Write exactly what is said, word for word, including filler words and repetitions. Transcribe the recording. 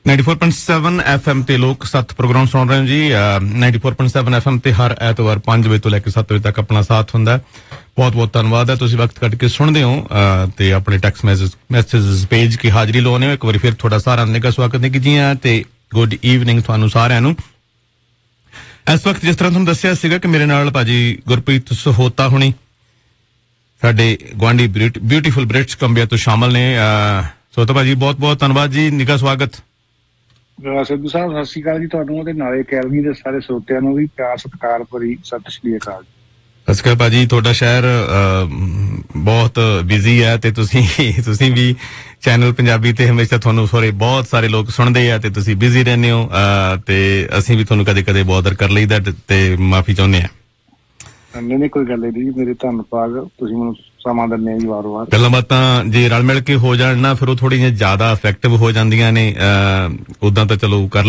ninety four point seven F M ਤੇ ਲੋਕ ਸੱਤ ਪ੍ਰੋਗਰਾਮ ਸੁਣ ਰਹੇ ਹੋ ਜੀ। ninety four point seven F M ਤੇ ਹਰ ਐਤਵਾਰ ਪੰਜ ਵਜੇ ਤੋਂ ਲੈ ਕੇ ਸੱਤ ਵਜੇ ਤੱਕ ਆਪਣਾ ਸਾਥ ਹੁੰਦਾ। ਬਹੁਤ ਬਹੁਤ ਧੰਨਵਾਦ ਹੈ, ਤੁਸੀਂ ਵਕਤ ਕੱਢ ਕੇ ਸੁਣਦੇ ਹੋ ਤੇ ਆਪਣੇ ਟੈਕਸਟ ਮੈਸੇਜ ਮੈਸੇਜ ਪੇਜ ਕੀ ਹਾਜ਼ਰੀ ਲਾਉਂਦੇ ਹੋ। ਇੱਕ ਵਾਰੀ ਫਿਰ ਤੁਹਾਡਾ ਸਾਰਾ ਨਿੱਘਾ ਸਵਾਗਤ ਹੈ ਜੀ ਤੇ ਗੁੱਡ ਈਵਨਿੰਗ ਤੁਹਾਨੂੰ ਸਾਰਿਆਂ ਨੂੰ। ਇਸ ਵਕਤ ਜਿਸ ਤਰ੍ਹਾਂ ਤੁਹਾਨੂੰ ਦੱਸਿਆ ਸੀਗਾ ਕਿ ਮੇਰੇ ਨਾਲ ਭਾਜੀ ਗੁਰਪ੍ਰੀਤ ਸਹੋਤਾ ਹੁਣੀ ਸਾਡੇ ਗੁਆਂਢੀ ਬਿਊਟੀਫੁਲ ਬ੍ਰਿਟਿਸ਼ ਕੰਬੀਆ ਤੋਂ ਸ਼ਾਮਲ ਨੇ। ਸਹੋਤਾ ਭਾਜੀ ਬਹੁਤ ਬਹੁਤ ਧੰਨਵਾਦ ਜੀ, ਨਿੱਘਾ ਸਵਾਗਤ। ਸਿੱਧੂ ਸਾਹਿਬ ਸਤਿ ਸ਼੍ਰੀ ਅਕਾਲ ਜੀ ਤੁਹਾਨੂੰ ਤੇ ਨਾਲੇ ਅਕੈਡਮੀ ਦੇ ਸਾਰੇ ਸਰੋਤਿਆਂ ਨੂੰ ਵੀ ਪਿਆਰ ਸਤਿਕਾਰ ਭਰੀ ਸਤਿ ਸ਼੍ਰੀ ਅਕਾਲ। ਸਤਿ ਸ਼੍ਰੀ ਅਕਾਲ ਭਾਜੀ, ਤੁਹਾਡਾ ਸ਼ਹਿਰ ਬਹੁਤ ਬਿਜ਼ੀ ਹੈ ਤੇ ਤੁਸੀਂ ਤੁਸੀਂ ਵੀ ਚੈਨਲ ਪੰਜਾਬੀ ਤੇ ਹਮੇਸ਼ਾ ਤੁਹਾਨੂੰ ਸਾਰੇ ਬਹੁਤ ਸਾਰੇ ਲੋਕ ਸੁਣਦੇ ਆ ਤੇ ਤੁਸੀਂ ਬਿਜ਼ੀ ਰਹਿੰਦੇ ਹੋ ਤੇ ਅਸੀਂ ਵੀ ਤੁਹਾਨੂੰ ਕਦੇ ਕਦੇ ਬੋਦਰ ਕਰ ਲਈਦਾ ਤੇ ਮਾਫੀ ਚਾਹੁੰਦੇ ਹਾਂ। ਨਹੀਂ ਨਹੀਂ ਕੋਈ ਗੱਲ ਨਹੀਂ, ਮੇਰੇ ਧੰਨਵਾਦ, ਤੁਸੀਂ ਮੈਨੂੰ ਸਮਾਂ ਦਿੰਦੇ ਜੀ ਵਾਰ ਵਾਰ। ਗੱਲਾਂ ਬਾਤਾਂ ਜੇ ਰਲ ਮਿਲ ਕੇ ਹੋ ਜਾਣ ਨਾ ਫਿਰ ਉਹ ਥੋੜ੍ਹੀਆਂ ਜਿਆਦਾ ਇਫੈਕਟਿਵ ਹੋ ਜਾਂਦੀਆਂ ਨੇ। ਉਦਾਂ ਤਾਂ ਚਲੋ ਕਰ